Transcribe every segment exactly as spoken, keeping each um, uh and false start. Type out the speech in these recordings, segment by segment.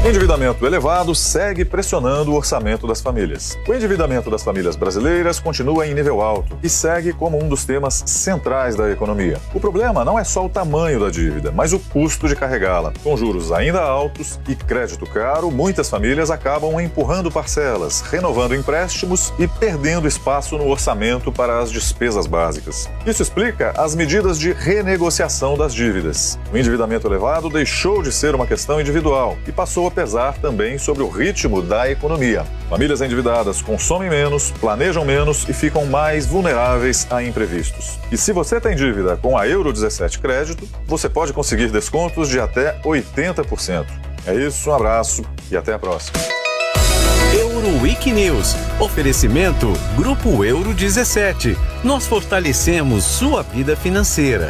O endividamento elevado segue pressionando o orçamento das famílias. O endividamento das famílias brasileiras continua em nível alto e segue como um dos temas centrais da economia. O problema não é só o tamanho da dívida, mas o custo de carregá-la. Com juros ainda altos e crédito caro, muitas famílias acabam empurrando parcelas, renovando empréstimos e perdendo espaço no orçamento para as despesas básicas. Isso explica as medidas de renegociação das dívidas. O endividamento elevado deixou de ser uma questão individual e passou a pesar também sobre o ritmo da economia. Famílias endividadas consomem menos, planejam menos e ficam mais vulneráveis a imprevistos. E se você tem dívida com a Euro dezessete Crédito, você pode conseguir descontos de até oitenta por cento. É isso, um abraço e até a próxima. Euroweek News. Oferecimento Grupo Euro dezessete. Nós fortalecemos sua vida financeira.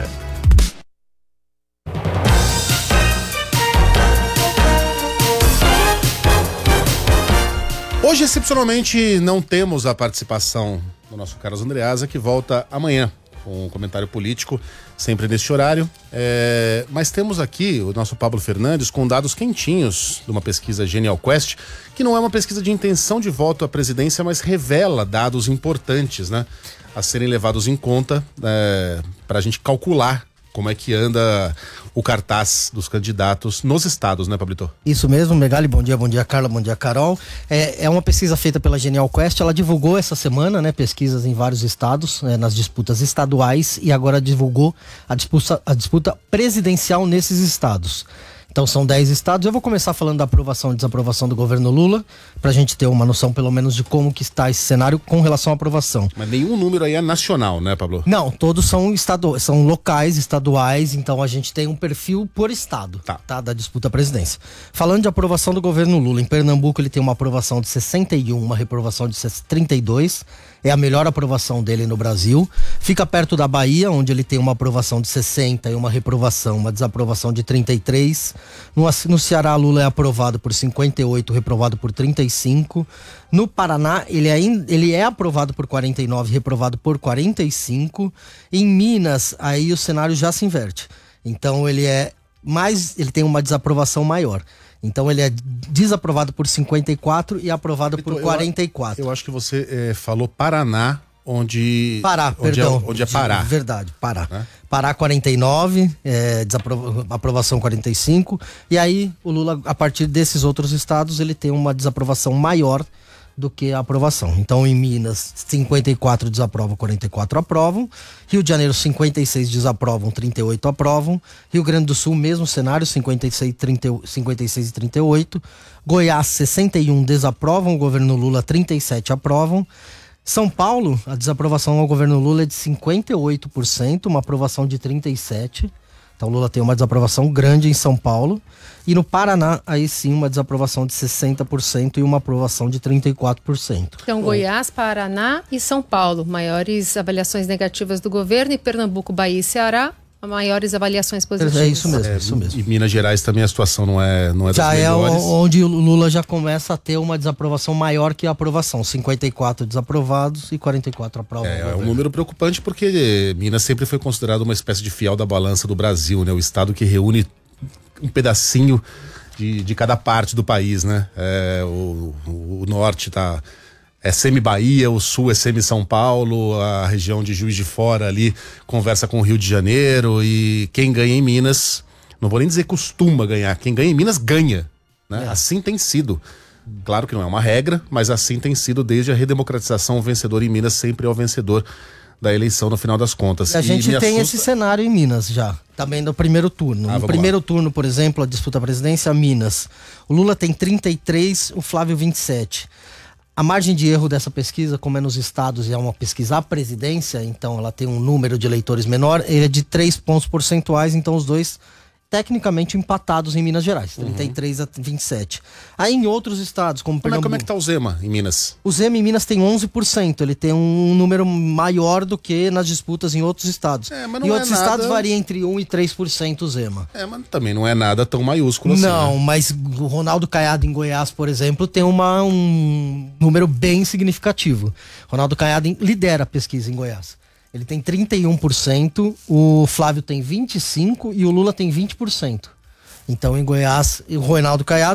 Hoje, excepcionalmente, não temos a participação do nosso Carlos Andreasa, que volta amanhã com um comentário político, sempre neste horário. É, mas temos aqui o nosso Pablo Fernandes com dados quentinhos de uma pesquisa Genial Quest, que não é uma pesquisa de intenção de voto à presidência, mas revela dados importantes, né, a serem levados em conta é, para a gente calcular como é que anda o cartaz dos candidatos nos estados, né, Pablito? Isso mesmo, Megali, bom dia, bom dia, Carla, bom dia, Carol. É, é uma pesquisa feita pela Genial Quest, ela divulgou essa semana, né, pesquisas em vários estados, né, nas disputas estaduais, e agora divulgou a disputa, a disputa presidencial nesses estados. Então são dez estados. Eu vou começar falando da aprovação e desaprovação do governo Lula, pra gente ter uma noção pelo menos de como que está esse cenário com relação à aprovação. Mas nenhum número aí é nacional, né, Pablo? Não, todos são estadu... são locais, estaduais, então a gente tem um perfil por estado, tá. Tá, da disputa à presidência. Falando de aprovação do governo Lula, em Pernambuco ele tem uma aprovação de sessenta e um, uma reprovação de trinta e dois, é a melhor aprovação dele no Brasil. Fica perto da Bahia, onde ele tem uma aprovação de sessenta e uma reprovação, uma desaprovação de trinta e três. No, no Ceará, Lula é aprovado por cinquenta e oito, reprovado por trinta e cinco. No Paraná, ele é, ele é aprovado por quarenta e nove, reprovado por quarenta e cinco. Em Minas, aí o cenário já se inverte. Então ele é mais, ele tem uma desaprovação maior. Então ele é desaprovado por cinquenta e quatro e aprovado por quarenta e quatro. Eu acho que você é, falou Paraná, onde... Pará, onde perdão. É, onde é Pará. Verdade, Pará. É? Pará quarenta e nove, é, desaprovação quarenta e cinco. E aí o Lula, a partir desses outros estados, ele tem uma desaprovação maior do que a aprovação. Então em Minas, cinquenta e quatro desaprovam, quarenta e quatro aprovam. Rio de Janeiro, cinquenta e seis desaprovam, trinta e oito aprovam. Rio Grande do Sul, mesmo cenário, cinquenta e seis, trinta, cinquenta e seis e trinta e oito. Goiás, sessenta e um desaprovam, o governo Lula, trinta e sete aprovam. São Paulo, a desaprovação ao governo Lula é de cinquenta e oito por cento, uma aprovação de trinta e sete por cento. Então Lula tem uma desaprovação grande em São Paulo. E no Paraná, aí sim, uma desaprovação de sessenta por cento e uma aprovação de trinta e quatro por cento. Então, Goiás, Paraná e São Paulo, maiores avaliações negativas do governo, e Pernambuco, Bahia e Ceará, maiores avaliações positivas. É isso mesmo, é, isso mesmo. E Minas Gerais também a situação não é, não é das já melhores. Já é onde o Lula já começa a ter uma desaprovação maior que a aprovação. cinquenta e quatro desaprovados e quarenta e quatro aprovados. É, é um número preocupante porque Minas sempre foi considerado uma espécie de fiel da balança do Brasil, né? O estado que reúne um pedacinho de, de cada parte do país, né? É, o, o, o norte tá... é semi-Bahia, o sul é semi-São Paulo, a região de Juiz de Fora ali conversa com o Rio de Janeiro, e quem ganha em Minas, não vou nem dizer costuma ganhar, quem ganha em Minas ganha, né? É. Assim tem sido. Claro que não é uma regra, mas assim tem sido desde a redemocratização. O vencedor em Minas sempre é o vencedor da eleição no final das contas. A e gente tem assusta... esse cenário em Minas já, também no primeiro turno. Ah, no primeiro lá. turno, por exemplo, a disputa à presidência, Minas. O Lula tem trinta e três, o Flávio vinte e sete. A margem de erro dessa pesquisa, como é nos estados e é uma pesquisa à presidência, então ela tem um número de eleitores menor, ele é de três pontos percentuais, então os dois tecnicamente empatados em Minas Gerais, trinta e três a vinte e sete. Aí em outros estados, como Pernambuco... Como é que tá o Zema em Minas? O Zema em Minas tem onze por cento, ele tem um número maior do que nas disputas em outros estados. É, mas não em é outros nada... estados varia entre um e três por cento o Zema. É, mas também não é nada tão maiúsculo assim. Não, né? mas o Ronaldo Caiado em Goiás, por exemplo, tem uma, um número bem significativo. Ronaldo Caiado lidera a pesquisa em Goiás. Ele tem trinta e um por cento, o Flávio tem vinte e cinco por cento e o Lula tem vinte por cento. Então, em Goiás, o Ronaldo Caiado